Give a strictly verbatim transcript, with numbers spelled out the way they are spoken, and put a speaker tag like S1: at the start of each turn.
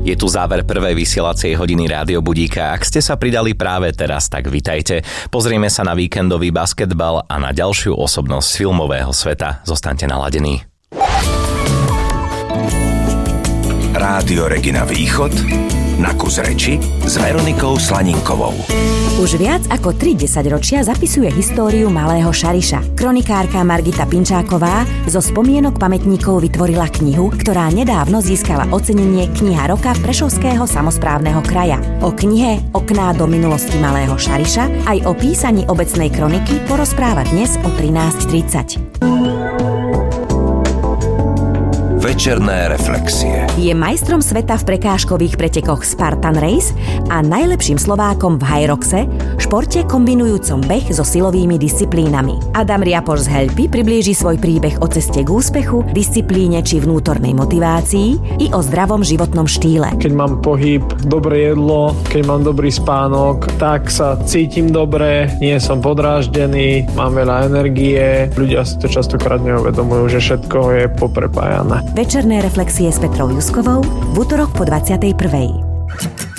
S1: Je tu záver prvej vysielacej hodiny Rádio Budíka. Ak ste sa pridali práve teraz, tak vitajte. Pozrieme sa na víkendový basketbal a na ďalšiu osobnosť filmového sveta. Zostaňte naladení.
S2: Rádio Regina Východ na kus reči s Veronikou Slaninkovou.
S3: Už viac ako tri desaťročia zapisuje históriu Malého Šariša. Kronikárka Margita Pinčáková zo spomienok pamätníkov vytvorila knihu, ktorá nedávno získala ocenenie Kniha roka Prešovského samosprávneho kraja. O knihe Okná do minulosti Malého Šariša aj o písaní obecnej kroniky porozpráva dnes o trinásť tridsať.
S2: Večerné reflexie.
S3: Je majstrom sveta v prekážkových pretekoch Spartan Race a najlepším Slovákom v Hyroxe, športe kombinujúcom beh so silovými disciplínami. Adam Riapoš z Helpy priblíži svoj príbeh o ceste k úspechu, disciplíne či vnútornej motivácii i o zdravom životnom štýle.
S4: Keď mám pohyb, dobré jedlo, keď mám dobrý spánok, tak sa cítim dobre, nie som podráždený, mám veľa energie. Ľudia si to častokrát neuvedomujú, že všetko je poprepájané.
S3: Večerné reflexie s Petrou Juskovou v utorok po dvadsiatej prvej.